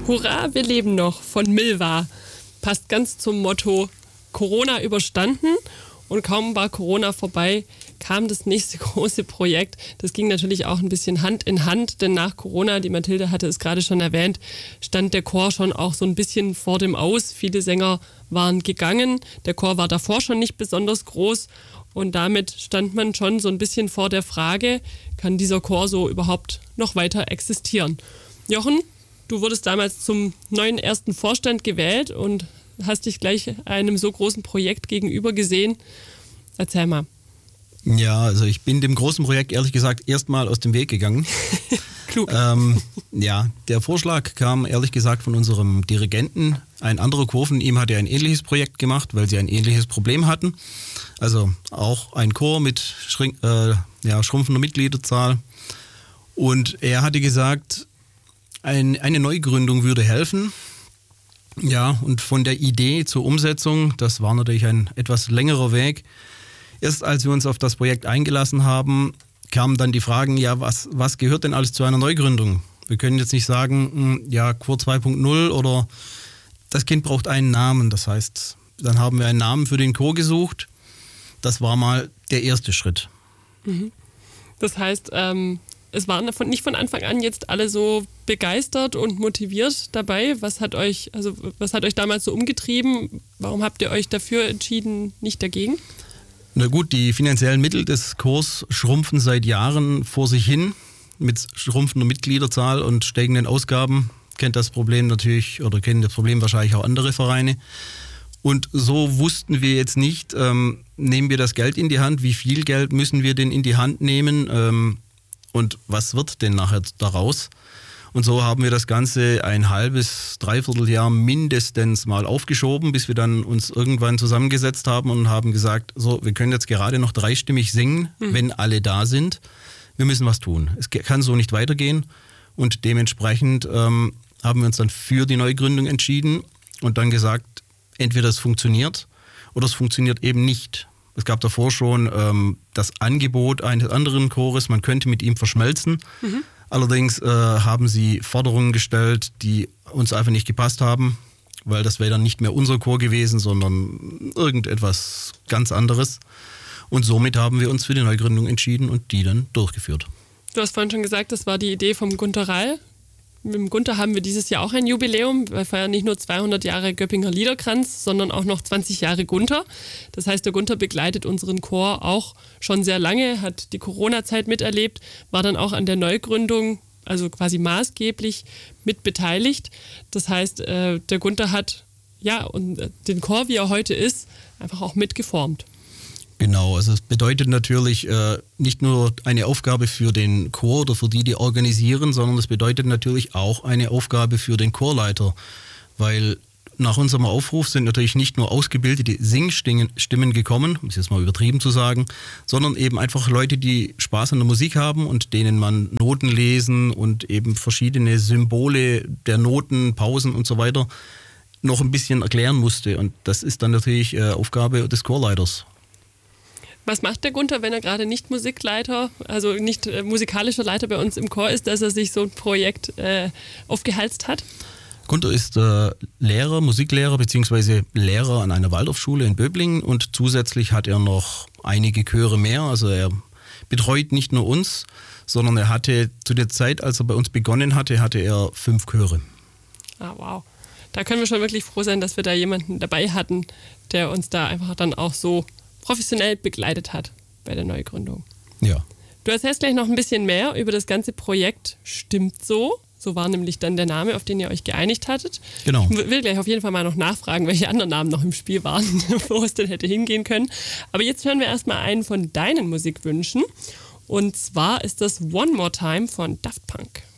Hurra, wir leben noch von Milva. Passt ganz zum Motto Corona überstanden und kaum war Corona vorbei, kam das nächste große Projekt. Das ging natürlich auch ein bisschen Hand in Hand, denn nach Corona, die Mathilde hatte es gerade schon erwähnt, stand der Chor schon auch so ein bisschen vor dem Aus. Viele Sänger waren gegangen, der Chor war davor schon nicht besonders groß und damit stand man schon so ein bisschen vor der Frage, kann dieser Chor so überhaupt noch weiter existieren? Jochen, du wurdest damals zum neuen ersten Vorstand gewählt und hast dich gleich einem so großen Projekt gegenüber gesehen. Erzähl mal. Ja, also ich bin dem großen Projekt ehrlich gesagt erstmal aus dem Weg gegangen. Klug. Ja, der Vorschlag kam ehrlich gesagt von unserem Dirigenten. Ein anderer Chor von ihm hatte ein ähnliches Projekt gemacht, weil sie ein ähnliches Problem hatten. Also auch ein Chor mit schrumpfender Mitgliederzahl. Und er hatte gesagt, eine Neugründung würde helfen. Ja, und von der Idee zur Umsetzung, das war natürlich ein etwas längerer Weg. Erst als wir uns auf das Projekt eingelassen haben, kamen dann die Fragen, ja, was gehört denn alles zu einer Neugründung? Wir können jetzt nicht sagen, ja, Chor 2.0 oder das Kind braucht einen Namen. Das heißt, dann haben wir einen Namen für den Chor gesucht. Das war mal der erste Schritt. Das heißt, es waren nicht von Anfang an jetzt alle so begeistert und motiviert dabei. Was hat euch damals so umgetrieben? Warum habt ihr euch dafür entschieden, nicht dagegen? Na gut, die finanziellen Mittel des Chors schrumpfen seit Jahren vor sich hin mit schrumpfender Mitgliederzahl und steigenden Ausgaben. Kennen das Problem wahrscheinlich auch andere Vereine. Und so wussten wir jetzt nicht, nehmen wir das Geld in die Hand, wie viel Geld müssen wir denn in die Hand nehmen und was wird denn nachher daraus? Und so haben wir das Ganze ein halbes, dreiviertel Jahr mindestens mal aufgeschoben, bis wir dann uns irgendwann zusammengesetzt haben und haben gesagt, so, wir können jetzt gerade noch dreistimmig singen, wenn alle da sind. Wir müssen was tun. Es kann so nicht weitergehen. Und dementsprechend haben wir uns dann für die Neugründung entschieden und dann gesagt, entweder es funktioniert oder es funktioniert eben nicht. Es gab davor schon das Angebot eines anderen Chores, man könnte mit ihm verschmelzen. Allerdings haben sie Forderungen gestellt, die uns einfach nicht gepasst haben, weil das wäre dann nicht mehr unser Chor gewesen, sondern irgendetwas ganz anderes. Und somit haben wir uns für die Neugründung entschieden und die dann durchgeführt. Du hast vorhin schon gesagt, das war die Idee vom Gunter Rall. Mit dem Gunter haben wir dieses Jahr auch ein Jubiläum. Wir feiern nicht nur 200 Jahre Göppinger Liederkranz, sondern auch noch 20 Jahre Gunter. Das heißt, der Gunter begleitet unseren Chor auch schon sehr lange, hat die Corona-Zeit miterlebt, war dann auch an der Neugründung, also quasi maßgeblich mit beteiligt. Das heißt, der Gunter hat den Chor, wie er heute ist, einfach auch mitgeformt. Genau, also es bedeutet natürlich nicht nur eine Aufgabe für den Chor oder für die organisieren, sondern es bedeutet natürlich auch eine Aufgabe für den Chorleiter, weil nach unserem Aufruf sind natürlich nicht nur ausgebildete Singstimmen gekommen, um es jetzt mal übertrieben zu sagen, sondern eben einfach Leute, die Spaß an der Musik haben und denen man Noten lesen und eben verschiedene Symbole der Noten, Pausen und so weiter noch ein bisschen erklären musste. Und das ist dann natürlich Aufgabe des Chorleiters. Was macht der Gunter, wenn er gerade nicht Musikleiter, also nicht musikalischer Leiter bei uns im Chor ist, dass er sich so ein Projekt aufgehalst hat? Gunter ist Lehrer, Musiklehrer bzw. Lehrer an einer Waldorfschule in Böblingen und zusätzlich hat er noch einige Chöre mehr. Also er betreut nicht nur uns, sondern er hatte zu der Zeit, als er bei uns begonnen hatte er 5 Chöre. Ah, wow. Da können wir schon wirklich froh sein, dass wir da jemanden dabei hatten, der uns da einfach dann auch so professionell begleitet hat bei der Neugründung. Ja. Du erzählst gleich noch ein bisschen mehr über das ganze Projekt Stimmt so. So war nämlich dann der Name, auf den ihr euch geeinigt hattet. Genau. Ich will gleich auf jeden Fall mal noch nachfragen, welche anderen Namen noch im Spiel waren, wo es denn hätte hingehen können. Aber jetzt hören wir erstmal einen von deinen Musikwünschen. Und zwar ist das One More Time von Daft Punk.